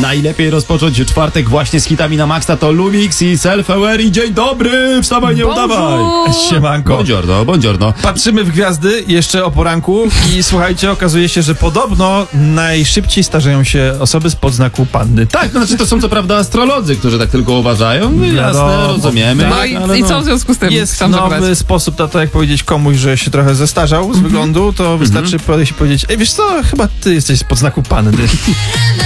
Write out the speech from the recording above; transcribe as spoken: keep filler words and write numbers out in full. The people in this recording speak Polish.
najlepiej rozpocząć czwartek właśnie z hitami na maksa. To Lumix i Self-Aware i dzień dobry, wstawaj, nie udawaj. Siemanko. Buongiorno, buongiorno. Patrzymy w gwiazdy jeszcze o poranku i słuchajcie, okazuje się, że podobno najszybciej starzeją się osoby z podznaku panny. Tak, to znaczy to są co prawda astrolodzy, którzy tak tylko uważają. No, jasne, Wiadomo. rozumiemy. Tak, No i, ale i no. co w związku z tym? Jest Chciałam nowy zapytać. sposób na to, jak powiedzieć komuś, że się trochę zestarzał z wyglądu, to wystarczy podejść i powiedzieć: ej, wiesz co, chyba ty jesteś z podznaku panny.